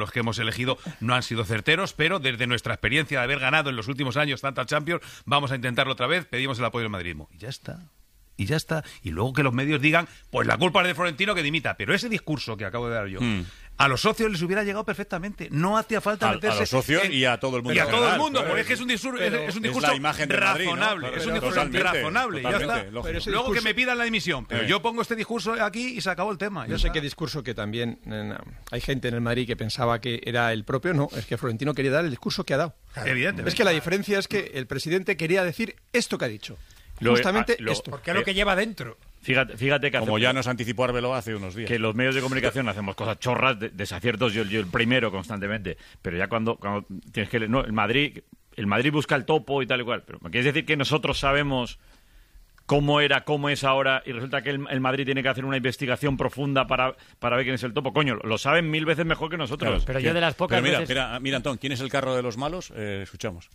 los que hemos elegido no han sido certeros, pero desde nuestra experiencia de haber ganado en los últimos años tantas Champions, vamos a intentarlo otra vez, pedimos el apoyo del madridismo. Y ya está. Y ya está. Y luego que los medios digan, pues la culpa es de Florentino que dimita. Pero ese discurso que acabo de dar yo, a los socios les hubiera llegado perfectamente. No hacía falta meterse... A los socios y a todo el mundo. Y a todo el mundo, claro, porque es que es un discurso, es la imagen de Madrid, razonable. ¿no? Es un discurso razonable. Ya está. Luego que me pidan la dimisión. Pero yo pongo este discurso aquí y se acabó el tema. Yo sé qué discurso que también... hay gente en el Madrid que pensaba que era el propio. No, es que Florentino quería dar el discurso que ha dado. Evidentemente. Es que la diferencia es que el presidente quería decir esto que ha dicho. Justamente esto. Porque es lo que lleva dentro. Fíjate que como ya nos anticipó Arbeloa hace unos días. Que los medios de comunicación hacemos cosas chorras, desaciertos, yo el primero constantemente. Pero ya cuando tienes que... No, el Madrid busca el topo y tal y cual. Pero ¿me quieres decir que nosotros sabemos cómo era, cómo es ahora y resulta que el Madrid tiene que hacer una investigación profunda para ver quién es el topo? Coño, lo saben 1000 veces mejor que nosotros. Claro, pero yo de las pocas veces... Mira, Antón, ¿quién es el carro de los malos? Escuchamos.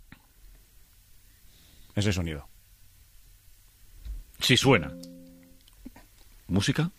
Ese sonido. Si suena. ¿Música?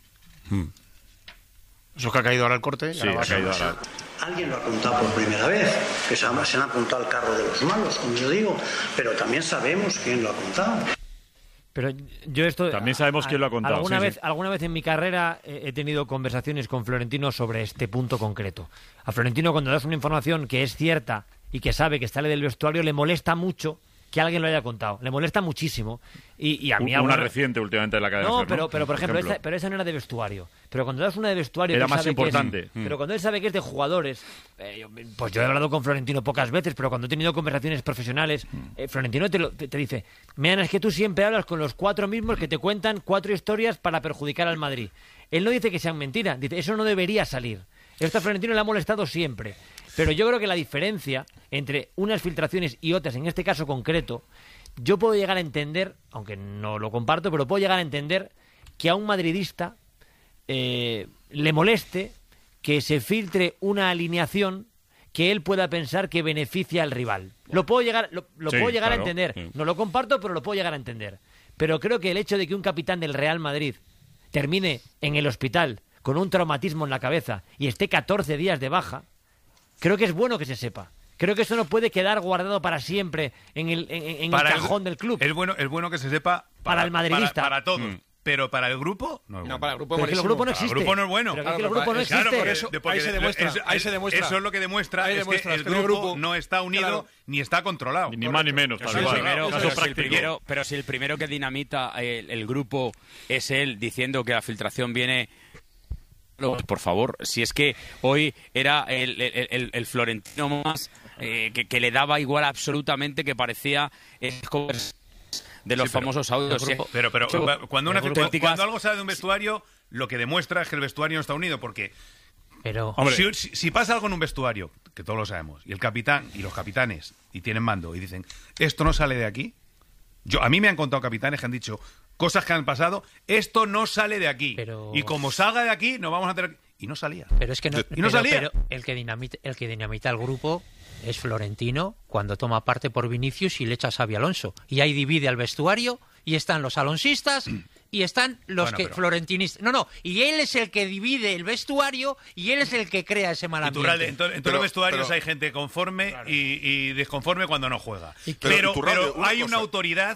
Eso que ha caído ahora el corte. Sí, ha caído ahora. Alguien lo ha contado por primera vez, que se han apuntado al carro de los malos, como yo digo, pero también sabemos quién lo ha contado. Pero yo esto... También sabemos quién lo ha contado. Alguna vez en mi carrera he tenido conversaciones con Florentino sobre este punto concreto. A Florentino, cuando das una información que es cierta y que sabe que sale del vestuario, le molesta mucho que alguien lo haya contado. Le molesta muchísimo. Y a mí... Una reciente últimamente de la cadena. No, pero por ejemplo, esa no era de vestuario. Pero cuando das una de vestuario... Era más importante. Pero cuando él sabe que es de jugadores... pues yo he hablado con Florentino pocas veces, pero cuando he tenido conversaciones profesionales, Florentino te dice, Meana, es que tú siempre hablas con los 4 mismos que te cuentan 4 historias para perjudicar al Madrid. Él no dice que sean mentiras, dice, eso no debería salir. Esto a Florentino le ha molestado siempre. Pero yo creo que la diferencia entre unas filtraciones y otras, en este caso concreto, yo puedo llegar a entender, aunque no lo comparto, pero puedo llegar a entender que a un madridista le moleste que se filtre una alineación que él pueda pensar que beneficia al rival. Lo puedo llegar a entender. No lo comparto, pero lo puedo llegar a entender. Pero creo que el hecho de que un capitán del Real Madrid termine en el hospital con un traumatismo en la cabeza y esté 14 días de baja, creo que es bueno que se sepa. Creo que eso no puede quedar guardado para siempre en el cajón del club. Es bueno que se sepa para el madridista. Para todos. Pero para el grupo no es bueno. Para el grupo pero que el grupo no existe. El grupo no es bueno. Pero que el grupo no existe. Claro, por eso, ahí se demuestra. Eso es lo que demuestra, es que el grupo no está unido ni está controlado. Ni más ni menos. Pero si el primero que dinamita el grupo es él diciendo que la filtración viene... Por favor, si es que hoy era el Florentino más que le daba igual absolutamente, que parecía de los famosos audios. Pero cuando algo sale de un vestuario, lo que demuestra es que el vestuario no está unido, porque si pasa algo en un vestuario, que todos lo sabemos, y el capitán y los capitanes y tienen mando y dicen, esto no sale de aquí, a mí me han contado capitanes que han dicho cosas que han pasado, esto no sale de aquí. Y como salga de aquí, nos vamos a tener... Y no salía. Pero es que no salía. Pero el que dinamita el grupo es Florentino cuando toma parte por Vinicius y le echa a Xabi Alonso. Y ahí divide al vestuario y están los alonsistas y están los florentinistas. Y él es el que divide el vestuario y él es el que crea ese mal ambiente. En todos los vestuarios hay gente conforme y desconforme cuando no juega. Pero hay una autoridad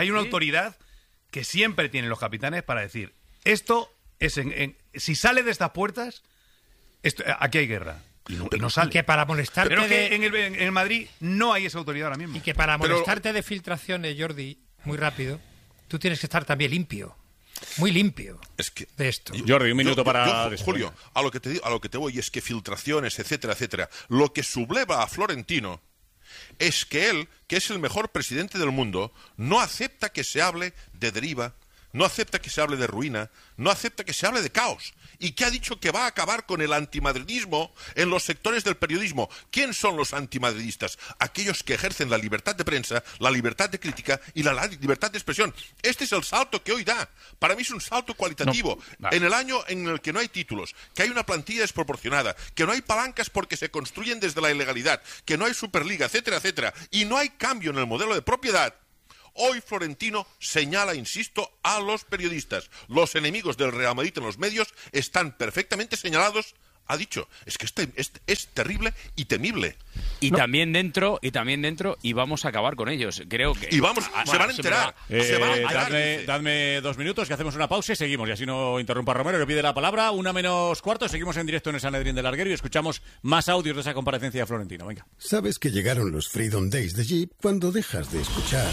que siempre tienen los capitanes para decir, esto es si sale de estas puertas, aquí hay guerra. Y no sale. Y que para molestarte... Pero que en el Madrid no hay esa autoridad ahora mismo. Y que para molestarte de filtraciones, Jordi, muy rápido, tú tienes que estar también limpio. Muy limpio de esto. Jordi, un minuto para... Julio, a lo que te voy es que filtraciones, etcétera, etcétera, lo que subleva a Florentino es que él, que es el mejor presidente del mundo, no acepta que se hable de deriva, no acepta que se hable de ruina, no acepta que se hable de caos, y que ha dicho que va a acabar con el antimadridismo en los sectores del periodismo. ¿Quién son los antimadridistas? Aquellos que ejercen la libertad de prensa, la libertad de crítica y la libertad de expresión. Este es el salto que hoy da. Para mí es un salto cualitativo. En el año en el que no hay títulos, que hay una plantilla desproporcionada, que no hay palancas porque se construyen desde la ilegalidad, que no hay Superliga, etcétera, etcétera, y no hay cambio en el modelo de propiedad. Hoy Florentino señala, insisto, a los periodistas. Los enemigos del Real Madrid en los medios están perfectamente señalados ha dicho, es que es terrible y temible. Y también dentro, y vamos a acabar con ellos. Creo que... Y vamos, se van a enterar. Dadme 2 minutos, que hacemos una pausa y seguimos. Y así no interrumpa Romero, que pide la palabra. 1:45, seguimos en directo en el Sanedrín del Larguero y escuchamos más audios de esa comparecencia de Florentino. Venga. Sabes que llegaron los Freedom Days de Jeep cuando dejas de escuchar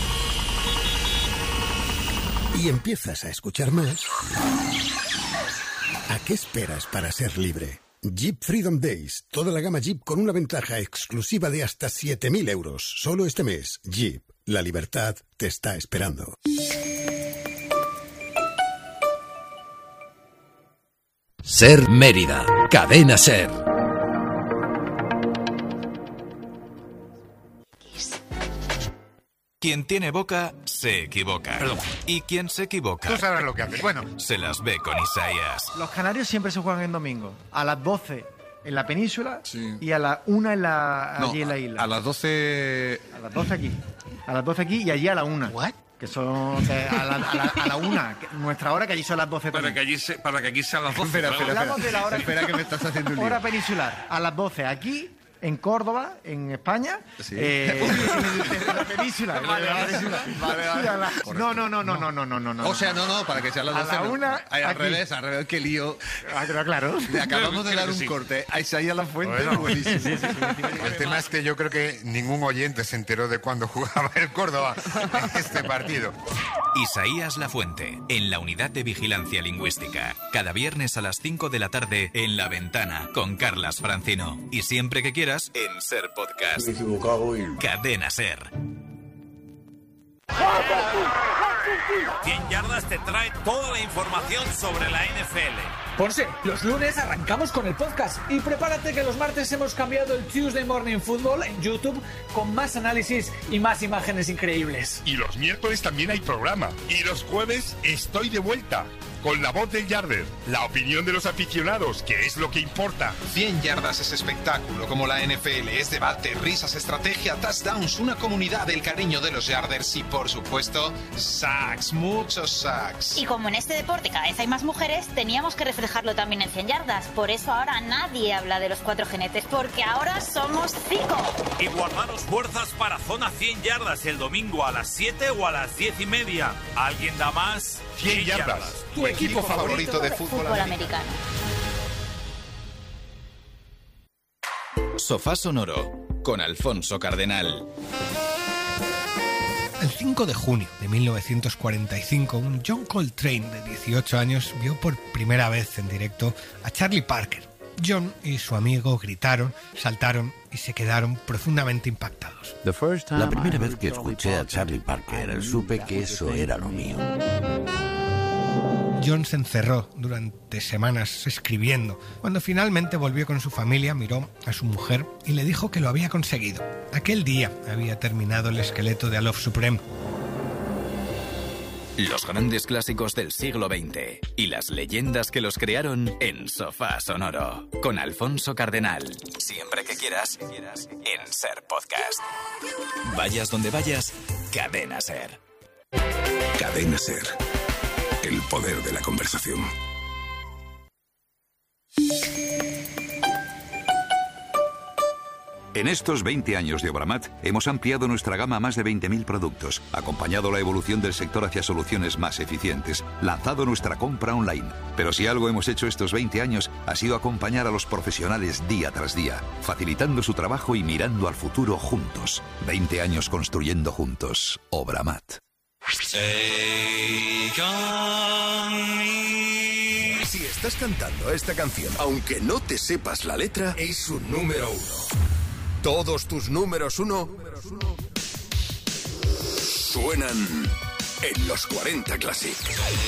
y empiezas a escuchar más. ¿A qué esperas para ser libre? Jeep Freedom Days. Toda la gama Jeep con una ventaja exclusiva de hasta 7.000 euros. Solo este mes. Jeep. La libertad te está esperando. Ser Mérida. Cadena Ser. Quien tiene boca, se equivoca. Perdón. Y quien se equivoca... Tú sabes lo que haces. Bueno. Se las ve con Isaías. Los canarios siempre se juegan en domingo. A las 12 en la península y a las 1 allí en la isla. A las 12... A las 12 aquí. A las 12 aquí y allí a la 1. ¿What? Que son a la 1. Nuestra hora, que allí son las 12 para que aquí sean las 12. Hablamos de la hora. Espera que me estás haciendo un lío. Hora peninsular. A las 12 aquí. En Córdoba, en España, sí. En la península. Vale. No. O sea, no, para que sea las 12. A la 1, al revés, qué lío. Claro. Le acabamos de dar un corte a Isaías Lafuente. Bueno, buenísimo. Sí. El tema es que yo creo que ningún oyente se enteró de cuándo jugaba el Córdoba en este partido. Isaías Lafuente, en la Unidad de Vigilancia Lingüística. Cada viernes a las 5 de la tarde en La Ventana, con Carlas Francino. Y siempre que quieras, en Ser Podcast. Me he equivocado y... Cadena Ser. 100 Yardas te trae toda la información sobre la NFL. Ponce, los lunes arrancamos con el podcast y prepárate que los martes hemos cambiado el Tuesday Morning Football en YouTube con más análisis y más imágenes increíbles. Y los miércoles también hay programa. Y los jueves estoy de vuelta con la voz del Yarder, la opinión de los aficionados, que es lo que importa. 100 yardas es espectáculo, como la NFL, es debate, risas, estrategia, touchdowns, una comunidad del cariño de los Yarders y, por supuesto, sacks, muchos sacks. Y como en este deporte cada vez hay más mujeres, teníamos que reflejarlo también en 100 yardas. Por eso ahora nadie habla de los 4 jinetes, porque ahora somos 5. Y guardaros fuerzas para Zona 100 Yardas el domingo a las 7 o a las 10:30. ¿Alguien da más? 100 yardas. Tu equipo favorito de fútbol americano. Sofá Sonoro, con Alfonso Cardenal. El 5 de junio de 1945, un John Coltrane de 18 años vio por primera vez en directo a Charlie Parker. John y su amigo gritaron, saltaron y se quedaron profundamente impactados. La primera vez que escuché a Charlie Parker, supe que eso era lo mío. John se encerró durante semanas escribiendo. Cuando finalmente volvió con su familia, miró a su mujer y le dijo que lo había conseguido. Aquel día había terminado el esqueleto de A Love Supreme. Los grandes clásicos del siglo XX y las leyendas que los crearon en Sofá Sonoro, con Alfonso Cardenal. Siempre que quieras, en Ser Podcast. Vayas donde vayas, Cadena Ser. Cadena Ser. El poder de la conversación. En estos 20 años de Obramat hemos ampliado nuestra gama a más de 20.000 productos, acompañado la evolución del sector hacia soluciones más eficientes, lanzado nuestra compra online. Pero si algo hemos hecho estos 20 años ha sido acompañar a los profesionales día tras día, facilitando su trabajo y mirando al futuro juntos. 20 años construyendo juntos. Obramat. Si estás cantando esta canción, aunque no te sepas la letra, es su número 1. Todos tus números 1 suenan en los 40 Classic.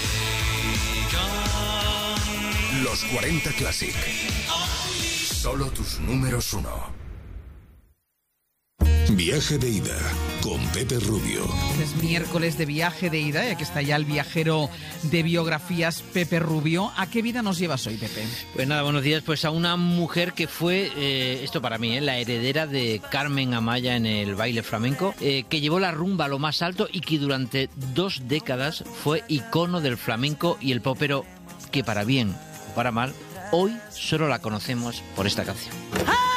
Los 40 Classic. Solo tus números 1. Viaje de ida con Pepe Rubio. Es miércoles de viaje de ida y aquí está ya el viajero de biografías, Pepe Rubio. ¿A qué vida nos llevas hoy, Pepe? Pues nada, buenos días. Pues a una mujer que fue, esto para mí, la heredera de Carmen Amaya en el baile flamenco, que llevó la rumba a lo más alto y que durante 2 décadas fue icono del flamenco y el popero, que para bien o para mal Hoy solo la conocemos por esta canción.